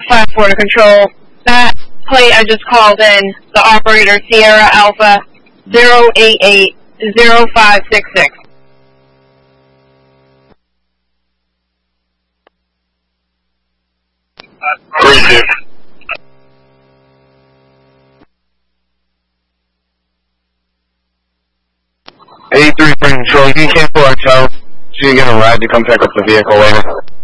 Class 4 to control. That plate I just called in, the operator Sierra Alpha 0880566. Appreciate it. 83 for control. You can cancel our tow, so you're going to ride to come pick up the vehicle later.